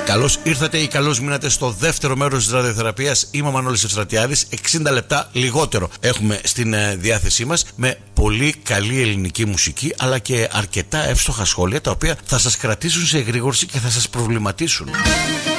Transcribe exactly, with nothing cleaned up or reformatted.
Καλώς ήρθατε ή καλώς μείνατε στο δεύτερο μέρος της ραδιοθεραπείας. Είμαι ο Μανώλης Ευστρατιάδης. εξήντα λεπτά λιγότερο έχουμε στην ε, διάθεσή μας, με πολύ καλή ελληνική μουσική, αλλά και αρκετά εύστοχα σχόλια, τα οποία θα σας κρατήσουν σε εγρήγορση και θα σας προβληματίσουν.